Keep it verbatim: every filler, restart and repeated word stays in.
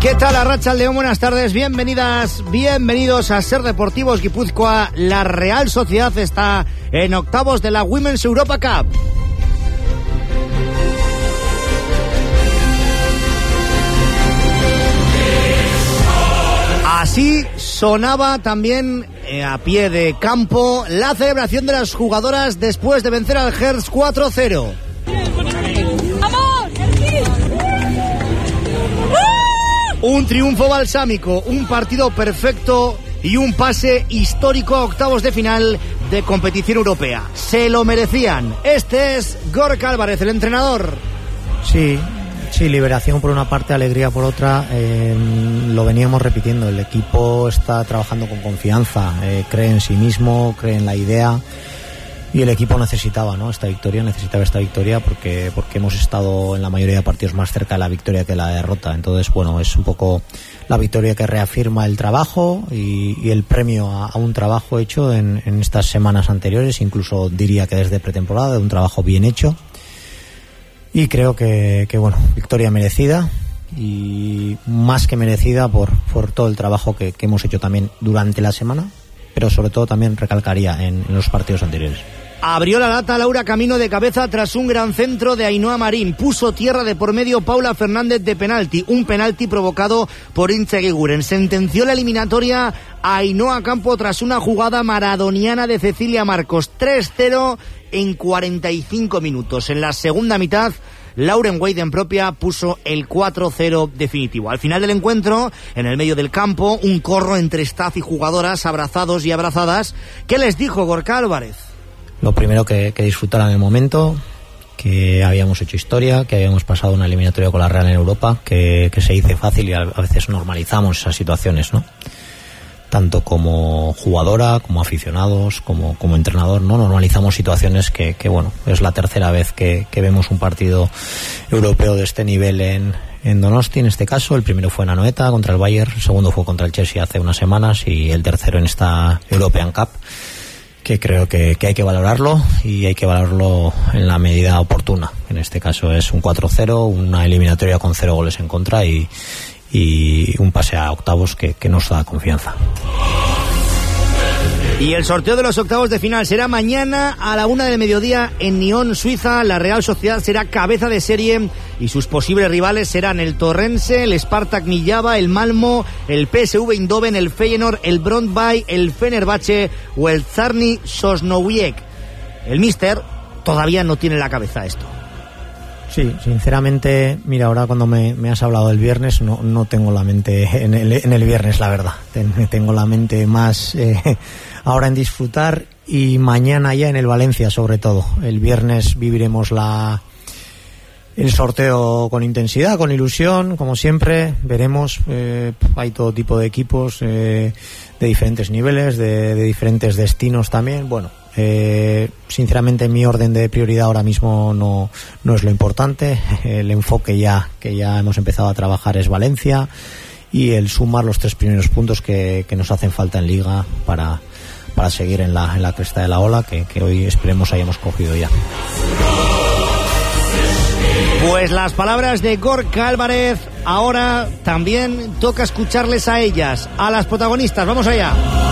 ¿Qué tal, Arratsaldeon? Buenas tardes, bienvenidas, bienvenidos a Ser Deportivos Guipúzcoa. La Real Sociedad está en octavos de la Women's Europa Cup. Así sonaba también eh, a pie de campo la celebración de las jugadoras después de vencer al Hertz cuatro cero. Un triunfo balsámico, un partido perfecto y un pase histórico a octavos de final de competición europea. Se lo merecían. Este es Gorka Álvarez, el entrenador. Sí, sí, liberación por una parte, alegría por otra. Eh, lo veníamos repitiendo. El equipo está trabajando con confianza, eh, cree en sí mismo, cree en la idea. Y el equipo necesitaba, ¿no?, esta victoria, necesitaba esta victoria porque porque hemos estado en la mayoría de partidos más cerca de la victoria que la derrota. Entonces, bueno, es un poco la victoria que reafirma el trabajo y, y el premio a, a un trabajo hecho en, en estas semanas anteriores, incluso diría que desde pretemporada, de un trabajo bien hecho. Y creo que, que bueno, victoria merecida y más que merecida por, por todo el trabajo que, que hemos hecho también durante la semana, pero sobre todo también recalcaría en, en los partidos anteriores. Abrió la lata Laura Camino de cabeza tras un gran centro de Ainhoa Marín. Puso tierra de por medio Paula Fernández de penalti. Un penalti provocado por Intze Eguiguren. Sentenció la eliminatoria a Ainhoa Campo tras una jugada maradoniana de Cecilia Marcos. tres cero en cuarenta y cinco minutos. En la segunda mitad, Lauren Wade en propia puso el cuatro cero definitivo. Al final del encuentro, en el medio del campo, un corro entre staff y jugadoras abrazados y abrazadas. ¿Qué les dijo Gorka Álvarez? Lo primero, que, que disfrutaran el momento, que habíamos hecho historia, que habíamos pasado una eliminatoria con la Real en Europa, que, que se dice fácil y a, a veces normalizamos esas situaciones, ¿no? Tanto como jugadora, como aficionados, como, como entrenador, ¿no? Normalizamos situaciones que, que bueno, es la tercera vez que, que vemos un partido europeo de este nivel en, en Donosti, en este caso. El primero fue en Anoeta contra el Bayern, el segundo fue contra el Chelsea hace unas semanas y el tercero en esta European Cup, que creo que, que hay que valorarlo y hay que valorarlo en la medida oportuna. En este caso es un cuatro cero, una eliminatoria con cero goles en contra y, y un pase a octavos que, que nos da confianza. Y el sorteo de los octavos de final será mañana a la una del mediodía en Nyon, Suiza. La Real Sociedad será cabeza de serie y sus posibles rivales serán el Torrense, el Spartak Milava, el Malmo, el P S V Eindhoven, el Feyenoord, el Brøndby, el Fenerbahce o el Czarny Sosnowiec. El míster todavía no tiene en la cabeza esto. Sí, sinceramente, mira, ahora cuando me, me has hablado del viernes, no, no tengo la mente en el, en el viernes, la verdad. Ten, tengo la mente más eh, ahora en disfrutar y mañana ya en el Valencia, sobre todo. El viernes viviremos la el sorteo con intensidad, con ilusión, como siempre. Veremos, eh, hay todo tipo de equipos eh, de diferentes niveles, de, de diferentes destinos también. Bueno, Eh, sinceramente mi orden de prioridad ahora mismo no, no es lo importante. El enfoque ya que ya hemos empezado a trabajar es Valencia y el sumar los tres primeros puntos que, que nos hacen falta en Liga para, para seguir en la, en la cresta de la ola que, que hoy esperemos hayamos cogido ya. Pues las palabras de Gorka Álvarez. Ahora también toca escucharles a ellas, a las protagonistas. Vamos allá.